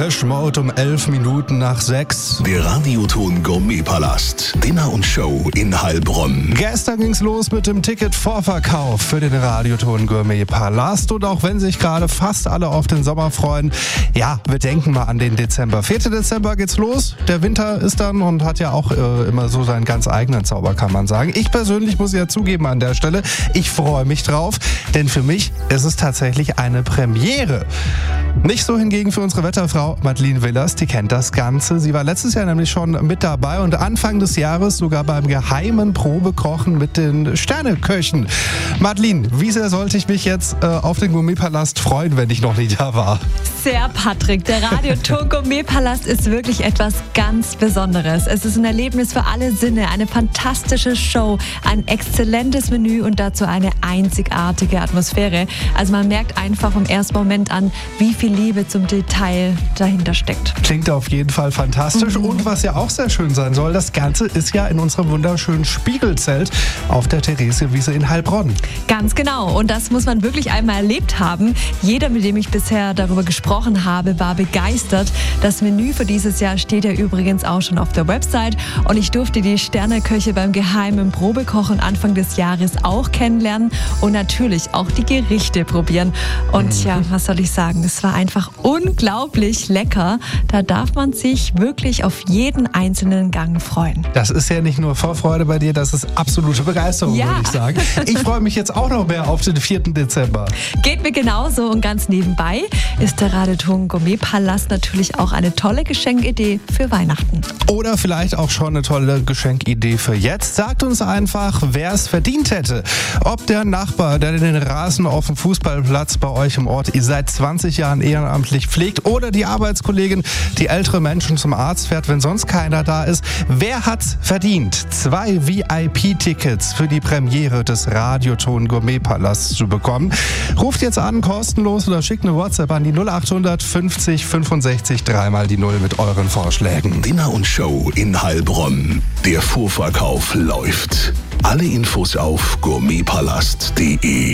Depeche Mode um 11 Minuten nach 6. Der Radioton Gourmet-Palast. Dinner und Show in Heilbronn. Gestern ging's los mit dem Ticketvorverkauf für den Radioton Gourmet-Palast. Und auch wenn sich gerade fast alle auf den Sommer freuen, ja, wir denken mal an den Dezember. 4. Dezember geht's los. Der Winter ist dann und hat ja auch immer so seinen ganz eigenen Zauber, kann man sagen. Ich persönlich muss ja zugeben an der Stelle, ich freue mich drauf, denn für mich ist es tatsächlich eine Premiere. Nicht so hingegen für unsere Wetterfrau Madeleine Willers, die kennt das Ganze. Sie war letztes Jahr nämlich schon mit dabei und Anfang des Jahres sogar beim geheimen Probekochen mit den Sterneköchen. Madeleine, wie sehr sollte ich mich jetzt auf den Gourmet-Palast freuen, wenn ich noch nie da war? Sehr, Patrick. Der Radioton Gourmet-Palast ist wirklich etwas ganz Besonderes. Es ist ein Erlebnis für alle Sinne, eine fantastische Show, ein exzellentes Menü und dazu eine einzigartige Atmosphäre. Also man merkt einfach vom ersten Moment an, wie viel Liebe zum Detail dahinter steckt. Klingt auf jeden Fall fantastisch. Und was ja auch sehr schön sein soll, das Ganze ist ja in unserem wunderschönen Spiegelzelt auf der Theresienwiese in Heilbronn. Ganz genau. Und das muss man wirklich einmal erlebt haben. Jeder, mit dem ich bisher darüber gesprochen habe, war begeistert. Das Menü für dieses Jahr steht ja übrigens auch schon auf der Website. Und ich durfte die Sterneköche beim geheimen Probekochen Anfang des Jahres auch kennenlernen und natürlich auch die Gerichte probieren. Und ja, was soll ich sagen? Es war einfach unglaublich lecker. Da darf man sich wirklich auf jeden einzelnen Gang freuen. Das ist ja nicht nur Vorfreude bei dir, das ist absolute Begeisterung, Ja. würde ich sagen. Ich freue mich jetzt auch noch mehr auf den 4. Dezember. Geht mir genauso und ganz nebenbei ist der Radioton Gourmet-Palast natürlich auch eine tolle Geschenkidee für Weihnachten. Oder vielleicht auch schon eine tolle Geschenkidee für jetzt. Sagt uns einfach, wer es verdient hätte. Ob der Nachbar, der den Rasen auf dem Fußballplatz bei euch im Ort seit 20 Jahren ehrenamtlich pflegt, oder die Arbeitskollegin, die ältere Menschen zum Arzt fährt, wenn sonst keiner da ist. Wer hat's verdient, 2 VIP-Tickets für die Premiere des Radioton Gourmet-Palasts zu bekommen? Ruft jetzt an, kostenlos, oder schickt eine WhatsApp an die 0800 50 65 3 die 0 mit euren Vorschlägen. Dinner und Show in Heilbronn. Der Vorverkauf läuft. Alle Infos auf gourmetpalast.de.